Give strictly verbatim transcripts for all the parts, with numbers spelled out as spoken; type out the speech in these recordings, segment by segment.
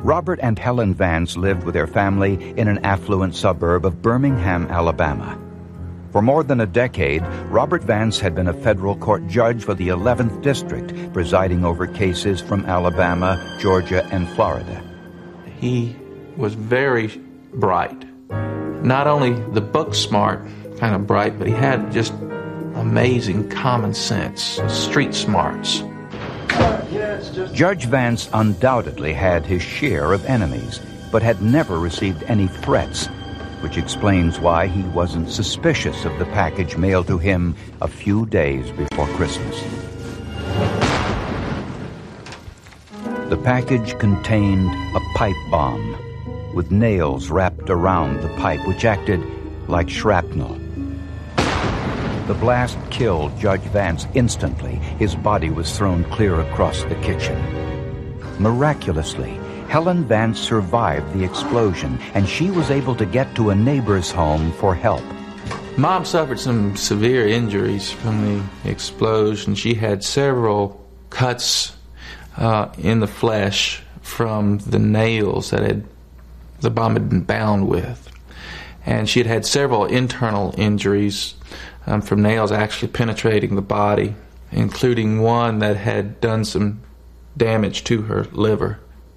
Robert and Helen Vance lived with their family in an affluent suburb of Birmingham, Alabama. For more than a decade, Robert Vance had been a federal court judge for the eleventh District, presiding over cases from Alabama, Georgia, and Florida. He was very bright. Not only the book smart, kind of bright, but he had just amazing common sense, street smarts. Judge Vance undoubtedly had his share of enemies, but had never received any threats, which explains why he wasn't suspicious of the package mailed to him a few days before Christmas. The package contained a pipe bomb with nails wrapped around the pipe, which acted like shrapnel. The blast killed Judge Vance instantly. His body was thrown clear across the kitchen. Miraculously, Helen Vance survived the explosion, and she was able to get to a neighbor's home for help. Mom suffered some severe injuries from the explosion. She had several cuts uh, in the flesh from the nails that had the bomb had been bound with. And she had had several internal injuries um, from nails actually penetrating the body, including one that had done some damage to her liver.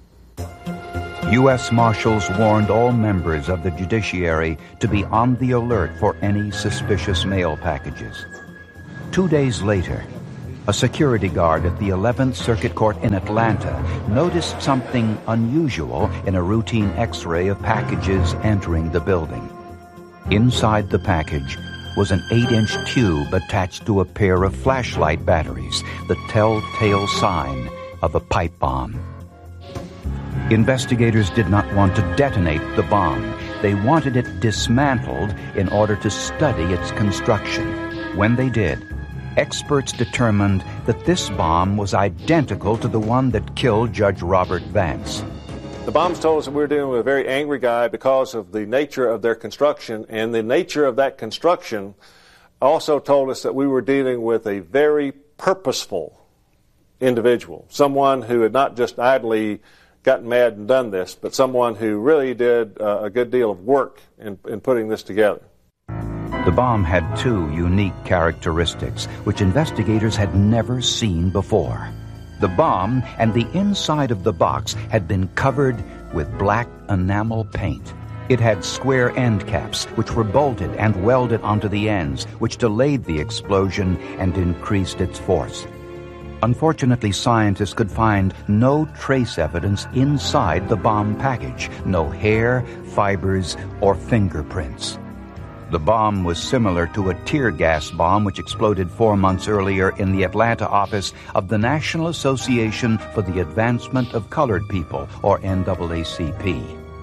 U S Marshals warned all members of the judiciary to be on the alert for any suspicious mail packages. Two days later, a security guard at the eleventh Circuit Court in Atlanta noticed something unusual in a routine X-ray of packages entering the building. Inside the package was an eight-inch tube attached to a pair of flashlight batteries, the telltale sign of a pipe bomb. Investigators did not want to detonate the bomb. They wanted it dismantled in order to study its construction. When they did, experts determined that this bomb was identical to the one that killed Judge Robert Vance. The bombs told us that we were dealing with a very angry guy because of the nature of their construction, and the nature of that construction also told us that we were dealing with a very purposeful individual, someone who had not just idly gotten mad and done this, but someone who really did uh, a good deal of work in, in putting this together. The bomb had two unique characteristics which investigators had never seen before. The bomb and the inside of the box had been covered with black enamel paint. It had square end caps, which were bolted and welded onto the ends, which delayed the explosion and increased its force. Unfortunately, scientists could find no trace evidence inside the bomb package, no hair, fibers, or fingerprints. The bomb was similar to a tear gas bomb which exploded four months earlier in the Atlanta office of the National Association for the Advancement of Colored People, or N double A C P.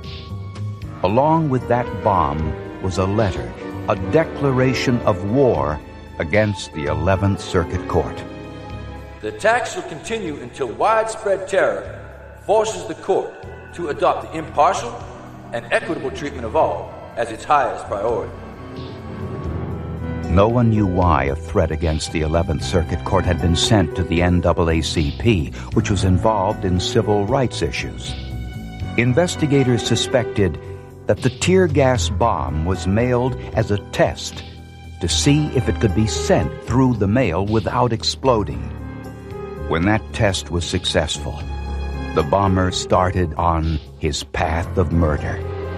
Along with that bomb was a letter, a declaration of war against the eleventh Circuit Court. The attacks will continue until widespread terror forces the court to adopt the impartial and equitable treatment of all as its highest priority. No one knew why a threat against the eleventh Circuit Court had been sent to the N double A C P, which was involved in civil rights issues. Investigators suspected that the tear gas bomb was mailed as a test to see if it could be sent through the mail without exploding. When that test was successful, the bomber started on his path of murder.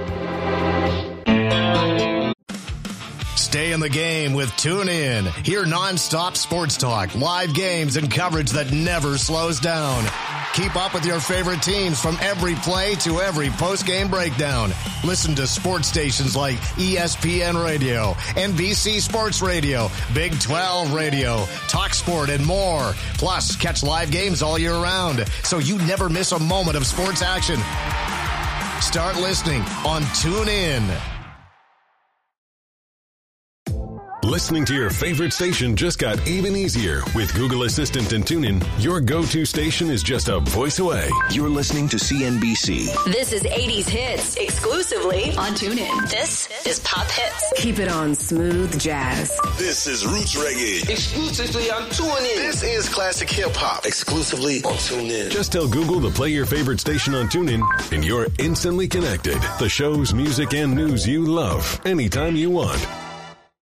Stay in the game with TuneIn. Hear nonstop sports talk, live games, and coverage that never slows down. Keep up with your favorite teams from every play to every post-game breakdown. Listen to sports stations like E S P N Radio, N B C Sports Radio, Big twelve Radio, TalkSport, and more. Plus, catch live games all year round, so you never miss a moment of sports action. Start listening on TuneIn. Listening to your favorite station just got even easier. With Google Assistant and TuneIn, your go-to station is just a voice away. You're listening to C N B C. This is eighties Hits, exclusively on TuneIn. This is Pop Hits. Keep it on smooth jazz. This is Roots Reggae. Exclusively on TuneIn. This is Classic Hip Hop. Exclusively on TuneIn. Just tell Google to play your favorite station on TuneIn, and you're instantly connected. The shows, music, and news you love, anytime you want.